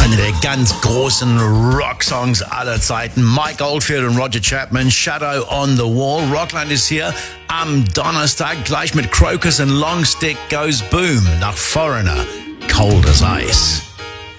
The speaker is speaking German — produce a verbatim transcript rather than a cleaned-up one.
Einer der ganz großen Rocksongs aller Zeiten. Mike Oldfield und Roger Chapman, Shadow on the Wall. Rockland ist hier am Donnerstag gleich mit Crocus and Long Stick Goes Boom nach Foreigner, Cold as Ice.